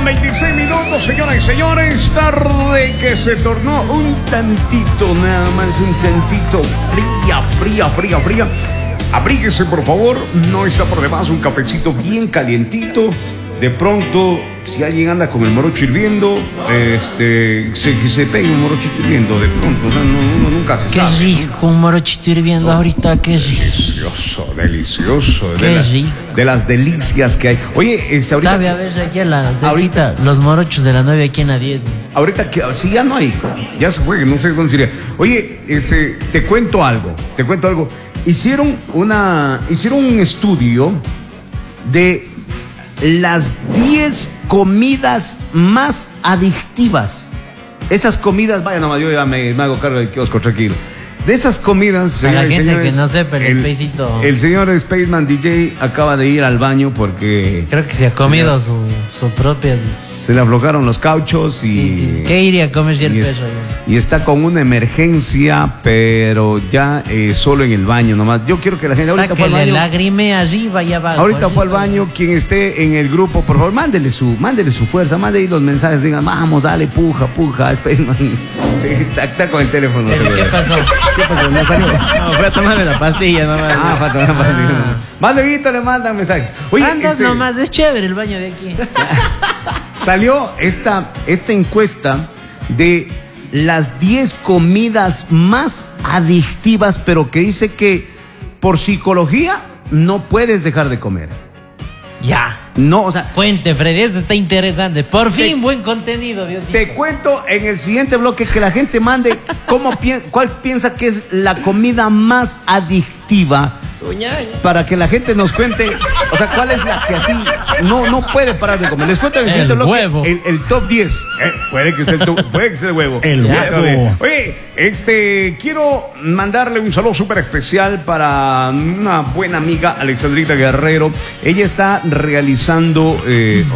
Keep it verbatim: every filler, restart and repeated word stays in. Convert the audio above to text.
veintiséis minutos, señoras y señores. Tarde que se tornó un tantito, nada más, un tantito fría, fría, fría, fría. Abríguese, por favor. No está por demás un cafecito bien calientito. De pronto, si alguien anda con el morocho hirviendo, este, se, que se pegue un morochito hirviendo de pronto. O sea, no, uno nunca se qué sabe. Qué rico, un morochito hirviendo oh, ahorita, qué rico. Delicioso, delicioso. Qué de, la, rico. de las delicias que hay. Oye, este, ahorita... Sabe, a ver, aquí a la cerquita, los morochos de la nueve aquí en la diez. Ahorita, que sí, ya no hay. Ya se fue, no sé dónde sería. Oye, este, te cuento algo, te cuento algo. Hicieron una, hicieron un estudio de las diez comidas más adictivas. Esas comidas, vaya nomás, yo ya me, me hago cargo del kiosco, tranquilo. De esas comidas, a la gente señores, que no sepa, el, el Spacito. El señor Spaceman D J acaba de ir al baño porque creo que se ha comido se, su, su propia. Se le aflojaron los cauchos y. Sí, sí. ¿Qué iría a comer si el y, perro? Es, y está con una emergencia, pero ya eh, solo en el baño nomás. Yo quiero que la gente ahorita que fue al baño. le lagrime arriba y abajo. Ahorita fue al baño. Quien esté en el grupo, por favor, mándele su, mándele su fuerza, mándele los mensajes, digan, vamos, dale, puja, puja. Spaceman. Sí, está, está con el teléfono. ¿Qué, ¿Qué pasó? ¿Qué pasó? No salió. No, fue a tomarme la pastilla nomás. Ah, fue a tomar la pastilla. Ah. Más luego le mandan mensajes. Oye, andas este... nomás, es chévere el baño de aquí. Salió esta, esta encuesta de las diez comidas más adictivas, pero que dice que por psicología no puedes dejar de comer. Ya. No, o sea. Cuente, Freddy, eso está interesante. Por fin, te, buen contenido, Dios. Te cuento en el siguiente bloque que la gente mande cómo pi cuál piensa que es la comida más adictiva. Para que la gente nos cuente, o sea, cuál es la que así no, no puede parar de comer. Les cuento en el, el siguiente bloque el, el top diez. Eh, puede que sea el top, puede que sea el huevo. El huevo. Oye, este, quiero mandarle un saludo súper especial para una buena amiga, Alexandrita Guerrero. Ella está realizando... Eh,